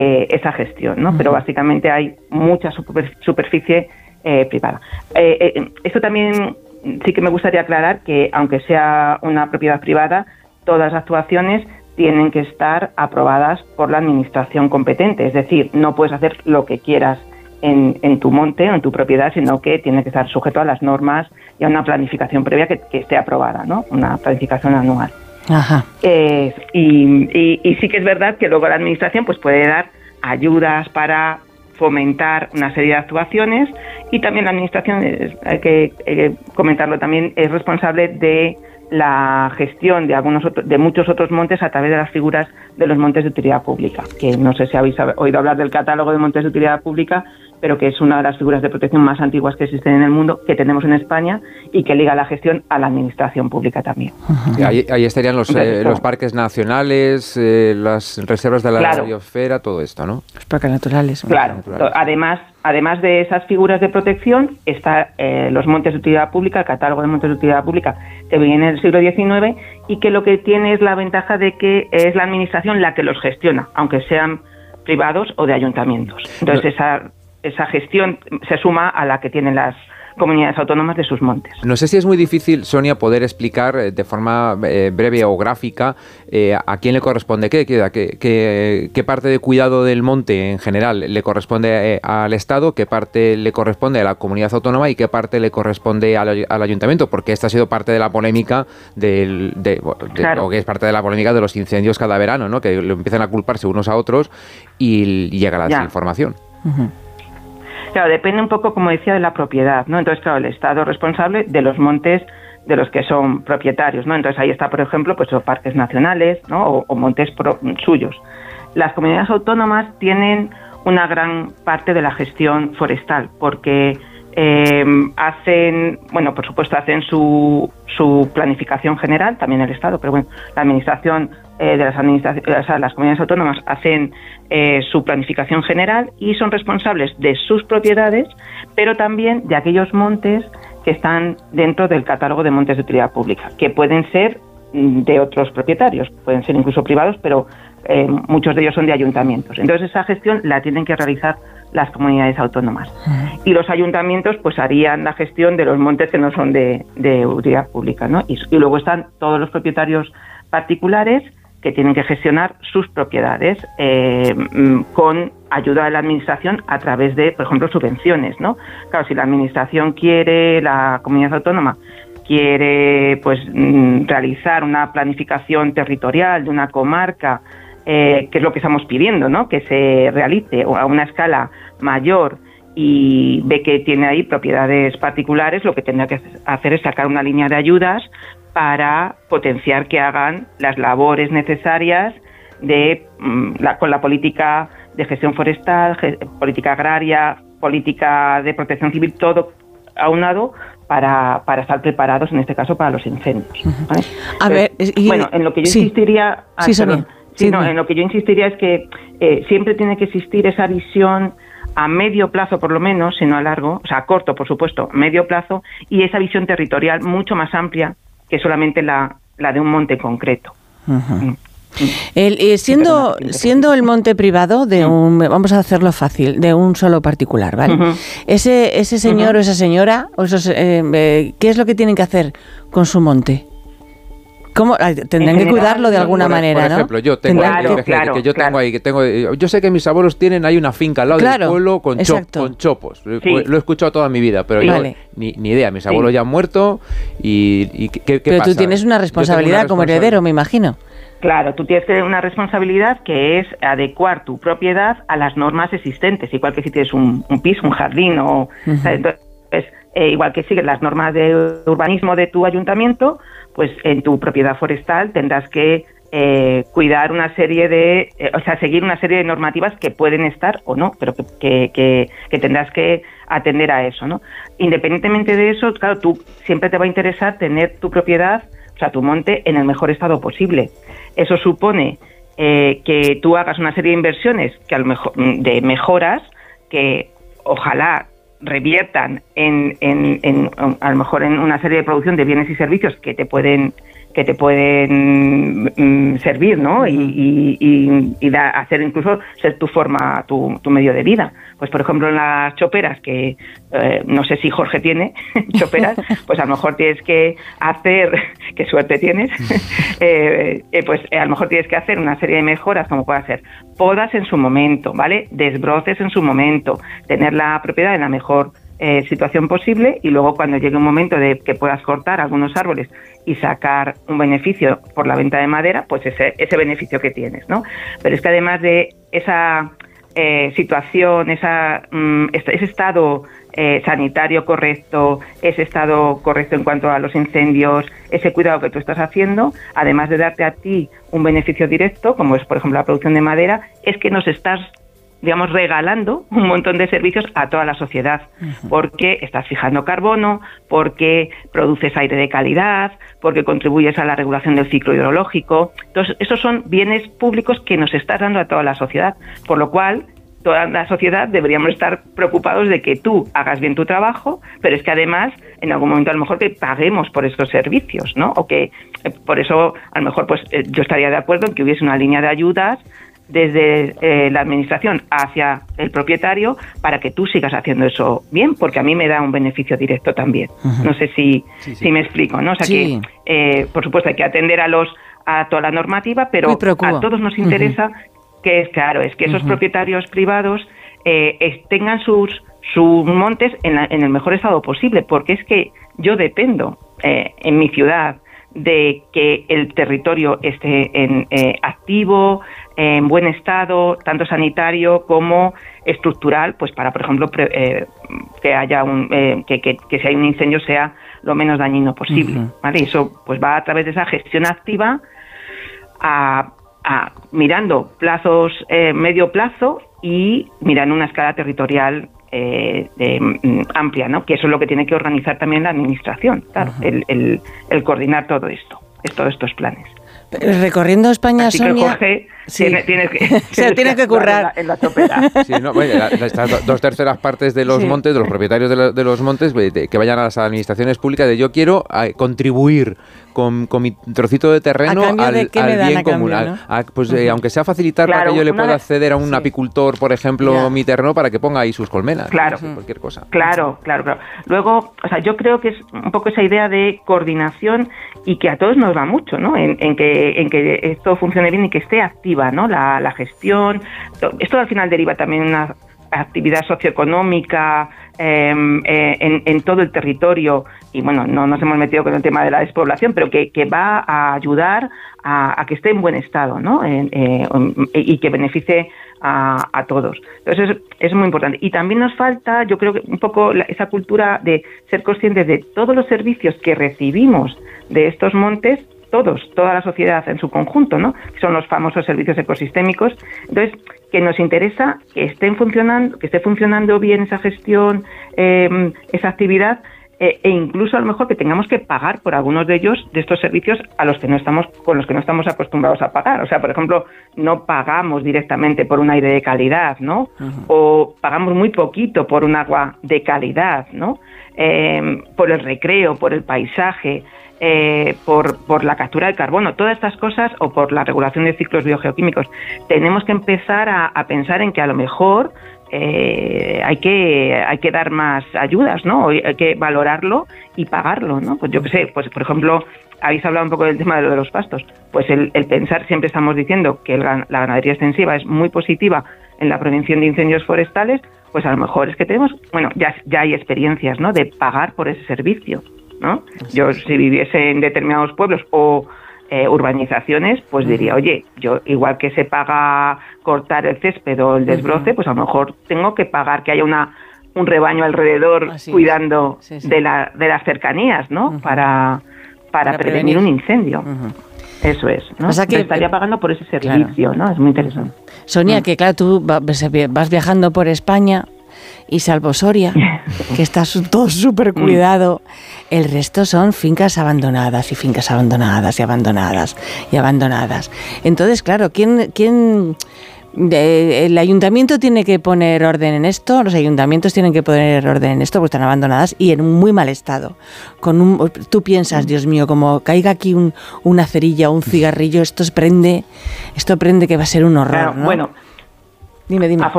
esa gestión, ¿no? Pero básicamente hay mucha superficie privada. Esto también sí que me gustaría aclarar que, aunque sea una propiedad privada, todas las actuaciones tienen que estar aprobadas por la administración competente. Es decir, no puedes hacer lo que quieras en tu monte o en tu propiedad, sino que tiene que estar sujeto a las normas y a una planificación previa que esté aprobada, ¿no? Una planificación anual. Ajá. Y sí que es verdad que luego la administración pues puede dar ayudas para fomentar una serie de actuaciones, y también la administración, hay que comentarlo también, es responsable de la gestión de muchos otros montes a través de las figuras de los montes de utilidad pública, que no sé si habéis oído hablar del catálogo de montes de utilidad pública, pero que es una de las figuras de protección más antiguas que existen en el mundo, que tenemos en España, y que liga la gestión a la administración pública también. Ahí estarían los parques nacionales, las reservas de la biosfera, todo esto, ¿no? Los parques naturales. Claro. Además de esas figuras de protección, está los montes de utilidad pública, el catálogo de montes de utilidad pública, que viene en el siglo XIX, y que lo que tiene es la ventaja de que es la administración la que los gestiona, aunque sean privados o de ayuntamientos. Entonces esa gestión se suma a la que tienen las comunidades autónomas de sus montes. No sé si es muy difícil, Sonia, poder explicar de forma breve o gráfica a quién le corresponde qué parte de cuidado del monte en general le corresponde al Estado, qué parte le corresponde a la comunidad autónoma y qué parte le corresponde al ayuntamiento, porque esta ha sido parte de la polémica o que es parte de la polémica de los incendios cada verano, ¿no? Que lo empiezan a culparse unos a otros y llega la desinformación. Claro, depende un poco, como decía, de la propiedad, ¿no? Entonces, claro, el Estado es responsable de los montes de los que son propietarios, ¿no? Entonces ahí está, por ejemplo, pues los parques nacionales, ¿no? o montes suyos. Las comunidades autónomas tienen una gran parte de la gestión forestal, porque hacen su planificación general, también el Estado, pero bueno, la administración las comunidades autónomas hacen su planificación general y son responsables de sus propiedades, pero también de aquellos montes que están dentro del catálogo de montes de utilidad pública, que pueden ser de otros propietarios, pueden ser incluso privados, pero muchos de ellos son de ayuntamientos. Entonces esa gestión la tienen que realizar las comunidades autónomas. Y los ayuntamientos pues harían la gestión de los montes que no son de utilidad pública, ¿no? Y luego están todos los propietarios particulares que tienen que gestionar sus propiedades con ayuda de la administración a través de, por ejemplo, subvenciones, ¿no? Claro, si la administración la comunidad autónoma quiere pues realizar una planificación territorial de una comarca, que es lo que estamos pidiendo, ¿no? Que se realice a una escala mayor, y ve que tiene ahí propiedades particulares, lo que tendrá que hacer es sacar una línea de ayudas para potenciar que hagan las labores necesarias con la política de gestión forestal, política agraria, política de protección civil, todo aunado para estar preparados, en este caso, para los incendios, ¿vale? A ver, en lo que yo insistiría... en lo que yo insistiría es que siempre tiene que existir esa visión a medio plazo, por lo menos, si no a largo, o sea, a corto, por supuesto, medio plazo, y esa visión territorial mucho más amplia que solamente la de un monte concreto. Siendo el monte privado de vamos a hacerlo fácil, de un solo particular, ¿vale? Ese señor o esa señora, ¿qué es lo que tienen que hacer con su monte? ¿Cómo? Tendrán que cuidarlo de alguna manera, ¿no? Por ejemplo, yo tengo yo sé que mis abuelos tienen ahí una finca al lado del pueblo con chopos. Sí. Lo he escuchado toda mi vida, pero yo ni idea. Mis abuelos ya han muerto y ¿qué pero pasa? Tú tienes una responsabilidad como heredero, me imagino. Claro, tú tienes una responsabilidad que es adecuar tu propiedad a las normas existentes, igual que si tienes un piso, un jardín o... Entonces, igual que siguen las normas de urbanismo de tu ayuntamiento, pues en tu propiedad forestal tendrás que cuidar una serie de... seguir una serie de normativas que pueden estar o no, pero que tendrás que atender a eso, ¿no? Independientemente de eso, claro, tú siempre te va a interesar tener tu propiedad, o sea, tu monte, en el mejor estado posible. Eso supone que tú hagas una serie de inversiones que a lo mejor, de mejoras que ojalá reviertan a lo mejor en una serie de producción de bienes y servicios que te pueden que te pueden servir, ¿no? Y hacer incluso ser tu forma, tu medio de vida. Pues por ejemplo en las choperas, que no sé si Jorge tiene choperas, pues a lo mejor tienes que hacer, qué suerte tienes, pues a lo mejor tienes que hacer una serie de mejoras, como puede ser podas en su momento, ¿vale? Desbroces en su momento, tener la propiedad en la mejor situación posible, y luego cuando llegue un momento de que puedas cortar algunos árboles y sacar un beneficio por la venta de madera, pues ese beneficio que tienes, ¿no? Pero es que además de esa situación, ese estado sanitario correcto, ese estado correcto en cuanto a los incendios, ese cuidado que tú estás haciendo, además de darte a ti un beneficio directo, como es por ejemplo la producción de madera, es que nos estás, digamos, regalando un montón de servicios a toda la sociedad, porque estás fijando carbono, porque produces aire de calidad, porque contribuyes a la regulación del ciclo hidrológico. Entonces, esos son bienes públicos que nos estás dando a toda la sociedad, por lo cual toda la sociedad deberíamos estar preocupados de que tú hagas bien tu trabajo, pero es que además en algún momento a lo mejor que paguemos por estos servicios, ¿no? O que por eso a lo mejor pues yo estaría de acuerdo en que hubiese una línea de ayudas desde la administración hacia el propietario para que tú sigas haciendo eso bien, porque a mí me da un beneficio directo también. No sé si me explico, ¿no? O sea que, por supuesto, hay que atender a toda la normativa, pero a todos nos interesa que es que esos propietarios privados tengan sus montes en el mejor estado posible, porque es que yo dependo en mi ciudad de que el territorio esté activo, en buen estado, tanto sanitario como estructural, pues para, por ejemplo, que haya que si hay un incendio sea lo menos dañino posible, ¿vale? Y eso pues va a través de esa gestión activa mirando plazos medio plazo y mirando una escala territorial amplia, ¿no? Que eso es lo que tiene que organizar también la administración, claro, el coordinar todo esto, todos estos planes. Recorriendo España, así Sonia... que Jorge, sí. tienes que currar en la chopera. Sí, no, bueno, estas 2/3 partes de los montes, de los propietarios de los montes, que vayan a las administraciones públicas de yo quiero contribuir con mi trocito de terreno al bien común. Pues aunque sea facilitar para que yo le pueda acceder a un apicultor, por ejemplo, mi terreno para que ponga ahí sus colmenas. Claro. Cualquier cosa. Claro. Luego, o sea, yo creo que es un poco esa idea de coordinación y que a todos nos va mucho, ¿no? En que esto funcione bien y que esté activa, ¿no? La gestión. Esto al final deriva también en una actividad socioeconómica en todo el territorio, y bueno, no nos hemos metido con el tema de la despoblación, pero que va a ayudar a que esté en buen estado, ¿no? Y que beneficie a todos. Entonces es muy importante. Y también nos falta, yo creo que un poco esa cultura de ser conscientes de todos los servicios que recibimos de estos montes, toda la sociedad en su conjunto, ¿no? Que son los famosos servicios ecosistémicos. Entonces, que nos interesa que esté funcionando bien esa gestión, esa actividad, e incluso a lo mejor que tengamos que pagar por algunos de ellos, de estos servicios, con los que no estamos acostumbrados a pagar. O sea, por ejemplo, no pagamos directamente por un aire de calidad, ¿no? O pagamos muy poquito por un agua de calidad, ¿no? Por el recreo, por el paisaje, por la captura de carbono, todas estas cosas, o por la regulación de ciclos biogeoquímicos. Tenemos que empezar a pensar en que a lo mejor hay que dar más ayudas, ¿no? Hay que valorarlo y pagarlo, ¿no? Pues yo qué sé, pues por ejemplo, habéis hablado un poco del tema de lo de los pastos. Pues el pensar, siempre estamos diciendo que la ganadería extensiva es muy positiva en la prevención de incendios forestales, pues a lo mejor es que tenemos, bueno, ya hay experiencias, ¿no? De pagar por ese servicio, ¿no? Yo, si viviese en determinados pueblos o urbanizaciones, pues diría, oye, yo igual que se paga cortar el césped o el desbroce, pues a lo mejor tengo que pagar que haya un rebaño alrededor cuidando de las cercanías, ¿no? Para prevenir un incendio. Eso es, ¿no? O sea que estaría pagando por ese servicio, ¿no? Es muy interesante. Sonia, que claro, tú vas viajando por España y salvo Soria, que está todo súper cuidado, el resto son fincas abandonadas y fincas abandonadas y abandonadas y abandonadas. Entonces, claro, ¿quién El ayuntamiento tiene que poner orden en esto, los ayuntamientos tienen que poner orden en esto porque están abandonadas y en un muy mal estado. Tú piensas, Dios mío, como caiga aquí una cerilla o un cigarrillo, esto prende que va a ser un horror, claro, ¿no? Bueno, dime.